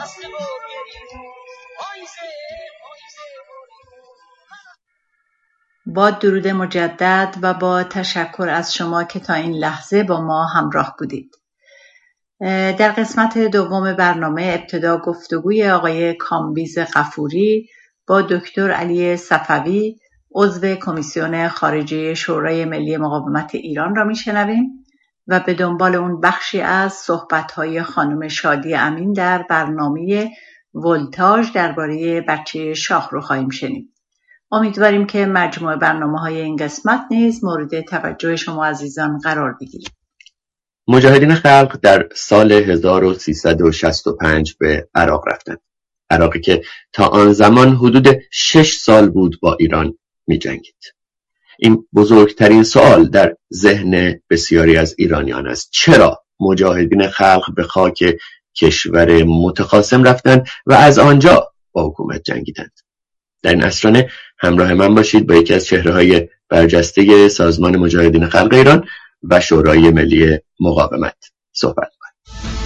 با درود مجدد و با تشکر از شما که تا این لحظه با ما همراه بودید. در قسمت دوم برنامه ابتدا گفتگوی آقای کامبیز غفوری با دکتر علی صفوی عضو کمیسیون خارجه شورای ملی مقاومت ایران را میشنویم و به دنبال اون بخشی از صحبت‌های خانم شادی امین در برنامه ولتاژ درباره بچه شاه رو خواهیم شنید. امیدواریم که مجموع برنامه‌های این قسمت نیز مورد توجه شما عزیزان قرار بگیرد. مجاهدین خلق در سال 1365 به عراق رفتند. عراقی که تا آن زمان حدود 6 سال بود با ایران می جنگید. این بزرگترین سوال در ذهن بسیاری از ایرانیان است. چرا مجاهدین خلق به خاک کشور متخاصم رفتند و از آنجا با حکومت جنگیدند؟ در این اسرانه همراه من باشید با یکی از چهره‌های برجسته سازمان مجاهدین خلق ایران و شورای ملی مقاومت صحبت کنیم.